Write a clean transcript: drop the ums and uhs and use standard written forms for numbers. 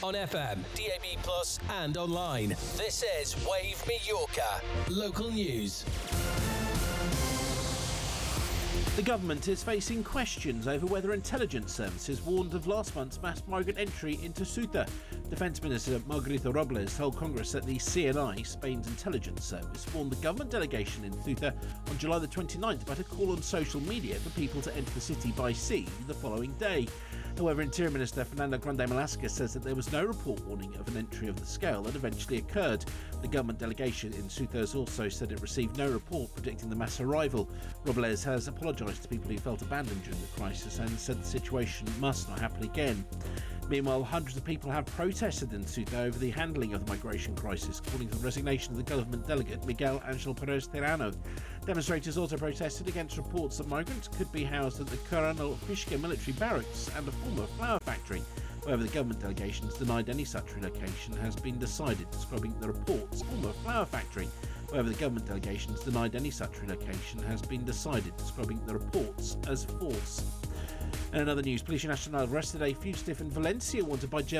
on FM, DAB+, and online. This is Wave Mallorca. Local news. The government is facing questions over whether intelligence services warned of last month's mass migrant entry into Ceuta. Defence Minister Margarita Robles told Congress that the CNI, Spain's intelligence service, warned the government delegation in Ceuta on July the 29th about a call on social media for people to enter the city by sea the following day. However, Interior Minister Fernando Grande Marlaska says that there was no report warning of an entry of the scale that eventually occurred. The government delegation in Ceuta has also said it received no report predicting the mass arrival. Robles has apologised to people who felt abandoned during the crisis and said the situation must not happen again. Meanwhile, hundreds of people have protested in Ceuta over the handling of the migration crisis, calling for the resignation of the government delegate Miguel Angel Perez Tirano. Demonstrators also protested against reports that migrants could be housed at the Coronel Fishka military barracks and a former flour factory. However, the government delegation has denied any such relocation has been decided, describing the reports former flour factory. However, the government delegation has denied any such relocation has been decided, describing the reports as false. And in other news, Policia Nacional arrested a fugitive in Valencia wanted by German